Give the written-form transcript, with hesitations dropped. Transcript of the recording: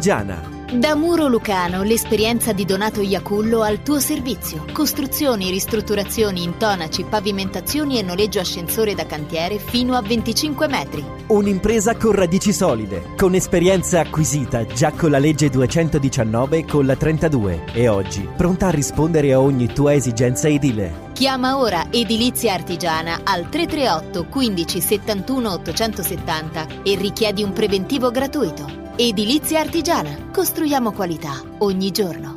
Artigiana. Da Muro Lucano, l'esperienza di Donato Iacullo al tuo servizio. Costruzioni, ristrutturazioni, intonaci, pavimentazioni e noleggio ascensore da cantiere fino a 25 metri. Un'impresa con radici solide, con esperienza acquisita già con la legge 219 e con la 32 e oggi pronta a rispondere a ogni tua esigenza edile. Chiama ora Edilizia Artigiana al 338 15 71 870 e richiedi un preventivo gratuito. Edilizia Artigiana. Costruiamo qualità ogni giorno.